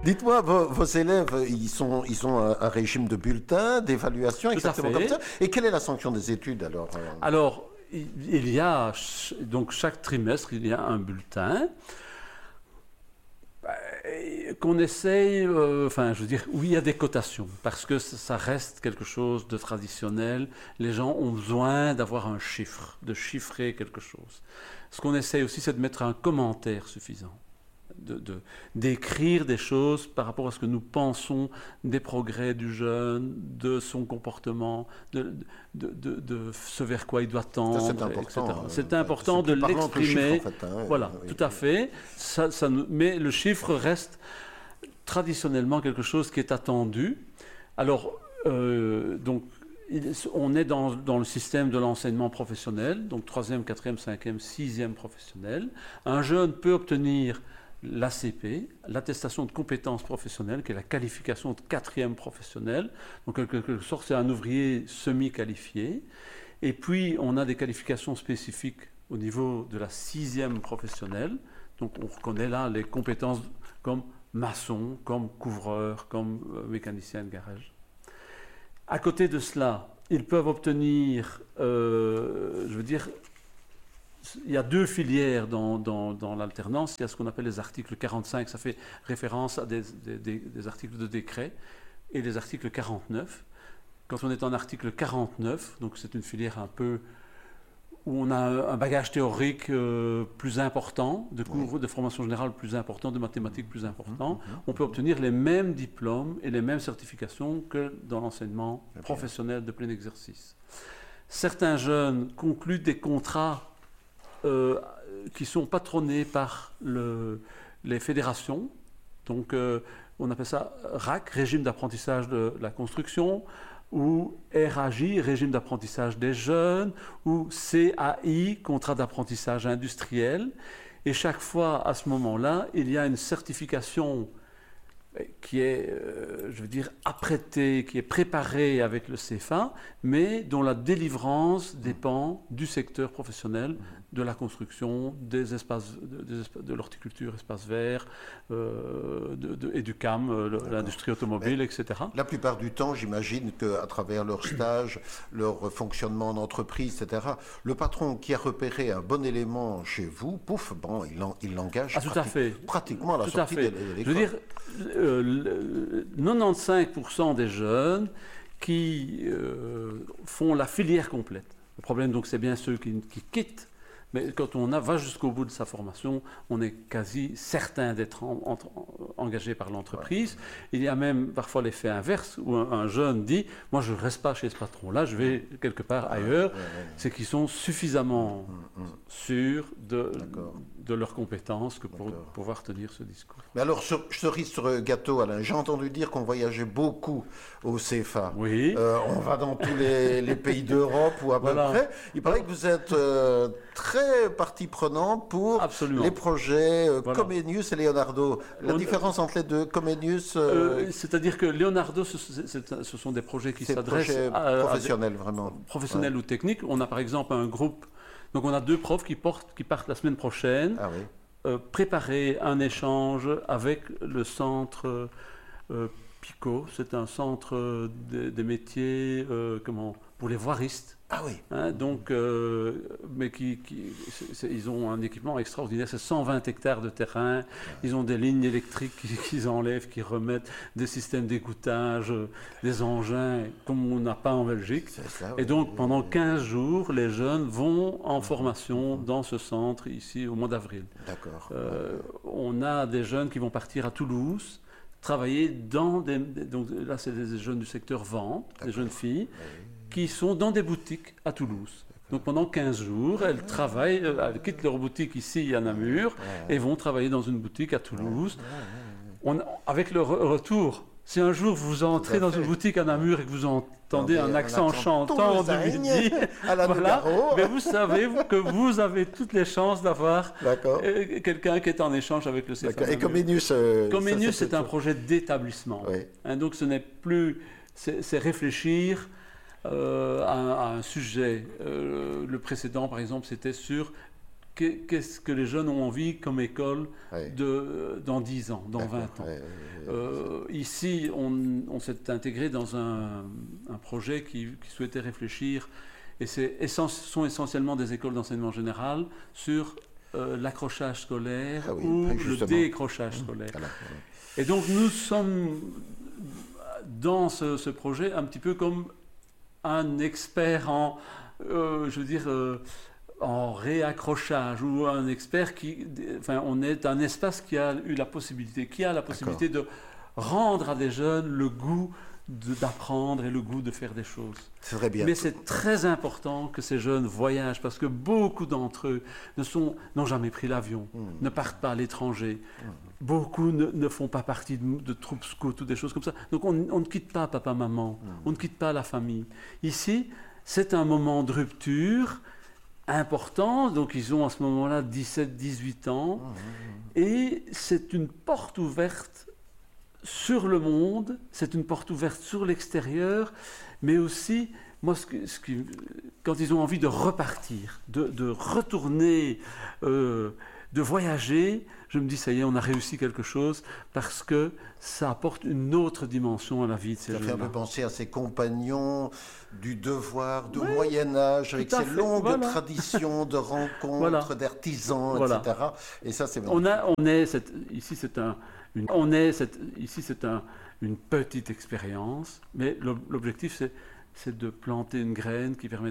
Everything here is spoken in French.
Dites-moi, vos élèves, ils ont un régime de bulletin, d'évaluation, exactement comme ça. Et quelle est la sanction des études alors? Alors, il y a, donc chaque trimestre, il y a un bulletin qu'on essaye, enfin, je veux dire, où il y a des cotations, parce que ça reste quelque chose de traditionnel. Les gens ont besoin d'avoir un chiffre, de chiffrer quelque chose. Ce qu'on essaye aussi, c'est de mettre un commentaire suffisant, d'écrire des choses par rapport à ce que nous pensons des progrès du jeune, de son comportement, de ce vers quoi il doit tendre, etc. C'est important de l'exprimer. En fait, hein, voilà, oui, tout à fait. Mais le chiffre reste traditionnellement quelque chose qui est attendu. Alors, donc, on est dans le système de l'enseignement professionnel, donc 3e, 4e, 5e, 6e professionnel. Un jeune peut obtenir l'ACP, l'attestation de compétences professionnelles, qui est la qualification de 4e professionnel. Donc, en quelque sorte, c'est un ouvrier semi-qualifié. Et puis, on a des qualifications spécifiques au niveau de la 6e professionnelle. Donc, on reconnaît là les compétences comme maçon, comme couvreur, comme mécanicien de garage. À côté de cela, ils peuvent obtenir, je veux dire, il y a deux filières dans l'alternance. Il y a ce qu'on appelle les articles 45, ça fait référence à des articles de décret, et les articles 49. Quand on est en article 49, donc c'est une filière un peu où on a un bagage théorique plus important, de cours de formation générale plus important, de mathématiques plus important, on peut obtenir les mêmes diplômes et les mêmes certifications que dans l'enseignement professionnel de plein exercice. Certains jeunes concluent des contrats qui sont patronnés par les fédérations, donc on appelle ça RAC, Régime d'apprentissage de la construction, ou RAJ, Régime d'apprentissage des jeunes, ou CAI, Contrat d'apprentissage industriel. Et chaque fois, à ce moment-là, il y a une certification qui est, je veux dire, apprêtée, qui est préparée avec le CFA, mais dont la délivrance dépend du secteur professionnel, de la construction, des espaces, de l'horticulture, espaces verts, et du CAM, l'industrie automobile, etc. La plupart du temps, j'imagine qu'à travers leur stage, leur fonctionnement en entreprise, etc., le patron qui a repéré un bon élément chez vous, pouf, bon, il l'engage pratiquement à la sortie de l'école. Je veux dire, 95% des jeunes qui font la filière complète. Le problème, donc, c'est bien ceux qui quittent. Mais quand on va jusqu'au bout de sa formation, on est quasi certain d'être engagé par l'entreprise. Il y a même parfois l'effet inverse où un jeune dit « moi je ne reste pas chez ce patron-là, je vais quelque part ailleurs ». C'est qu'ils sont suffisamment sûrs de leurs compétences que pour pouvoir tenir ce discours. Mais alors, cerise sur le gâteau, Alain, j'ai entendu dire qu'on voyageait beaucoup au CFA. Oui. On va dans tous les pays d'Europe ou à peu près. Il paraît que vous êtes très partie prenante pour les projets Comenius et Leonardo. La différence entre les deux, Comenius... C'est-à-dire que Leonardo, ce sont des projets qui s'adressent à professionnels, vraiment. Professionnels ou techniques. On a par exemple un groupe, donc on a deux profs qui partent la semaine prochaine, préparer un échange avec le centre PICO, c'est un centre des métiers pour les voiristes. Ah oui. Donc, mais ils ont un équipement extraordinaire, c'est 120 hectares de terrain, ils ont des lignes électriques qu'ils enlèvent, qu'ils remettent, des systèmes d'égouttage, des engins comme on n'a pas en Belgique. Et donc, pendant 15 jours, les jeunes vont en formation dans ce centre ici au mois d'avril. D'accord. On a des jeunes qui vont partir à Toulouse, travailler donc là c'est des jeunes du secteur vente, des jeunes filles, qui sont dans des boutiques à Toulouse. Donc pendant 15 jours, elles travaillent, elles quittent leur boutique ici à Namur et vont travailler dans une boutique à Toulouse. Avec le retour, si un jour vous entrez dans une boutique à Namur et que vous entendez un accent chantant du midi, mais vous savez que vous avez toutes les chances d'avoir quelqu'un qui est en échange avec le CFA. Et Comenius, c'est un projet d'établissement. Donc ce n'est plus, c'est réfléchir à un sujet. Le précédent, par exemple, c'était sur qu'est-ce que les jeunes ont envie comme école dans 10 ans, dans 20 ans. Ici, on s'est intégré dans un projet qui souhaitait réfléchir, et sont essentiellement des écoles d'enseignement général, sur l'accrochage scolaire ou le décrochage scolaire. Voilà. Et donc nous sommes dans ce projet un petit peu comme un expert en réaccrochage, ou un expert on est un espace qui a la possibilité de rendre à des jeunes le goût d'apprendre et le goût de faire des choses. C'est très bien. Mais c'est très important que ces jeunes voyagent, parce que beaucoup d'entre eux n'ont jamais pris l'avion, ne partent pas à l'étranger. Beaucoup ne font pas partie de troupes scouts ou des choses comme ça. Donc on ne quitte pas papa, maman, on ne quitte pas la famille. Ici, c'est un moment de rupture important, donc ils ont à ce moment-là 17-18 ans, et c'est une porte ouverte sur le monde, c'est une porte ouverte sur l'extérieur, mais aussi, moi, quand ils ont envie de repartir, de retourner, de voyager, je me dis, ça y est, on a réussi quelque chose, parce que ça apporte une autre dimension à la vie de ces jeunes-là. Ça fait un peu penser à ses compagnons du devoir, du Moyen-Âge, avec ses longues traditions de rencontres, d'artisans, etc. Et ça, c'est ici, c'est une petite expérience, mais l'objectif, c'est de planter une graine qui permet